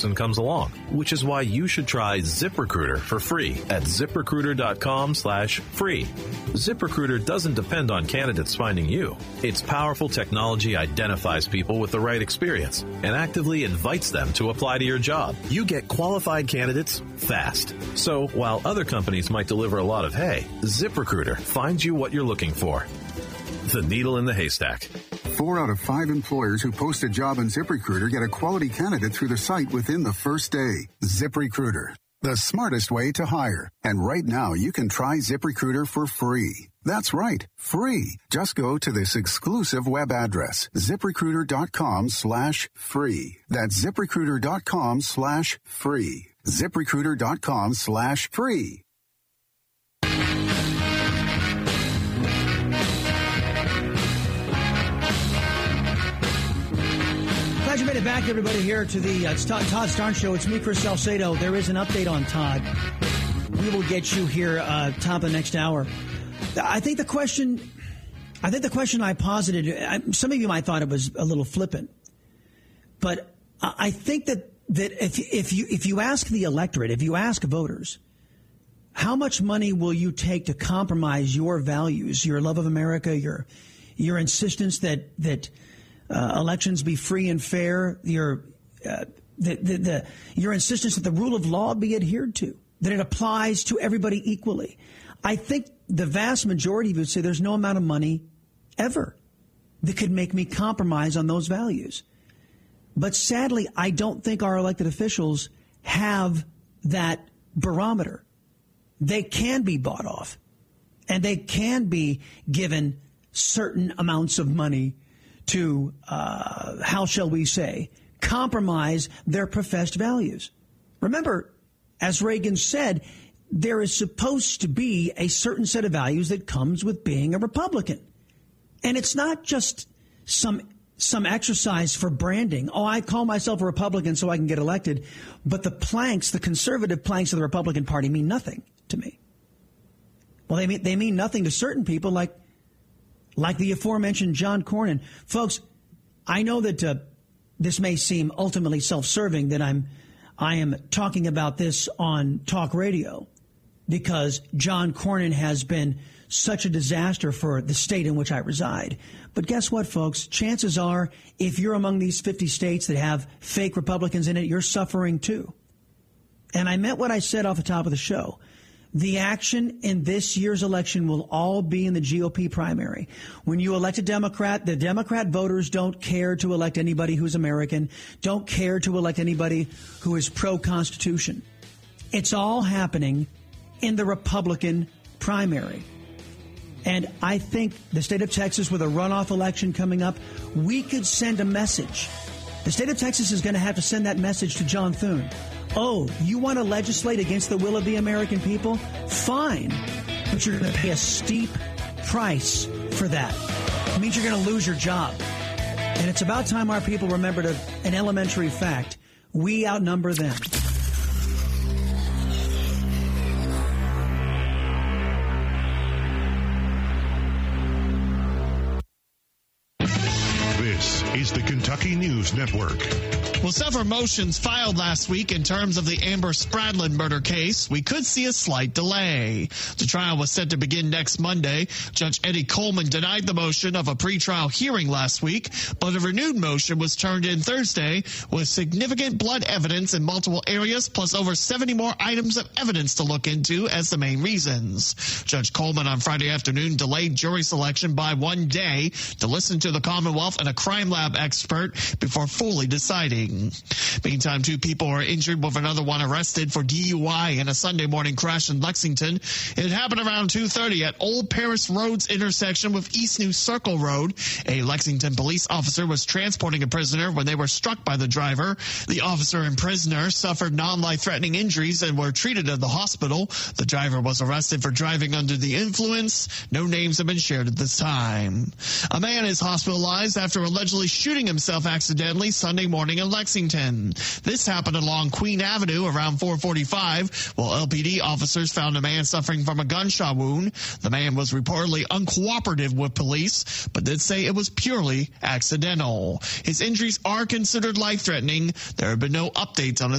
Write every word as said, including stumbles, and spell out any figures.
comes along, which is why you should try ZipRecruiter for free at ZipRecruiter.com slash free. ZipRecruiter doesn't depend on candidates finding you. Its powerful technology identifies people with the right experience and actively invites them to apply to your job. You get qualified candidates fast. So while other companies might deliver a lot of hay, ZipRecruiter finds you what you're looking for. The needle in the haystack. Four out of five employers who post a job on ZipRecruiter get a quality candidate through the site within the first day. ZipRecruiter, the smartest way to hire. And right now, you can try ZipRecruiter for free. That's right, free. Just go to this exclusive web address, ZipRecruiter.com slash free. That's ZipRecruiter.com slash free. ZipRecruiter.com slash free. Glad you made it back, everybody, here to the uh, Todd, Todd Starnes Show. It's me, Chris Salcedo. There is an update on Todd. We will get you here uh, top of the next hour. I think the question, I think the question I posited, I, some of you might thought it was a little flippant, but I think that that if if you if you ask the electorate, if you ask voters, how much money will you take to compromise your values, your love of America, your your insistence that that Uh, elections be free and fair, your uh, the, the, the your insistence that the rule of law be adhered to, that it applies to everybody equally. I think the vast majority of you would say there's no amount of money ever that could make me compromise on those values. But sadly, I don't think our elected officials have that barometer. They can be bought off, and they can be given certain amounts of money to, uh, how shall we say, compromise their professed values. Remember, as Reagan said, there is supposed to be a certain set of values that comes with being a Republican. And it's not just some some exercise for branding. Oh, I call myself a Republican so I can get elected. But the planks, the conservative planks of the Republican Party mean nothing to me. Well, they mean, they mean nothing to certain people like Like the aforementioned John Cornyn. Folks, I know that uh, this may seem ultimately self-serving that I'm, I am talking about this on talk radio because John Cornyn has been such a disaster for the state in which I reside. But guess what, folks? Chances are, if you're among these fifty states that have fake Republicans in it, you're suffering too. And I meant what I said off the top of the show. The action in this year's election will all be in the G O P primary. When you elect a Democrat, the Democrat voters don't care to elect anybody who's American, don't care to elect anybody who is pro-Constitution. It's all happening in the Republican primary. And I think the state of Texas, with a runoff election coming up, we could send a message. The state of Texas is going to have to send that message to John Thune. Oh, you want to legislate against the will of the American people? Fine. But you're going to pay a steep price for that. It means you're going to lose your job. And it's about time our people remembered a, an elementary fact. We outnumber them. This is the Kentucky News Network. Well, several motions filed last week in terms of the Amber Spradlin murder case. We could see a slight delay. The trial was set to begin next Monday. Judge Eddie Coleman denied the motion of a pretrial hearing last week, but a renewed motion was turned in Thursday with significant blood evidence in multiple areas, plus over seventy more items of evidence to look into as the main reasons. Judge Coleman on Friday afternoon delayed jury selection by one day to listen to the Commonwealth and a crime lab expert before fully deciding. Meantime, two people are injured with another one arrested for D U I in a Sunday morning crash in Lexington. It happened around two thirty at Old Paris Road's intersection with East New Circle Road. A Lexington police officer was transporting a prisoner when they were struck by the driver. The officer and prisoner suffered non-life-threatening injuries and were treated at the hospital. The driver was arrested for driving under the influence. No names have been shared at this time. A man is hospitalized after allegedly shooting himself accidentally Sunday morning in Lexington. This happened along Queen Avenue around four forty-five, while L P D officers found a man suffering from a gunshot wound. The man was reportedly uncooperative with police, but did say it was purely accidental. His injuries are considered life-threatening. There have been no updates on his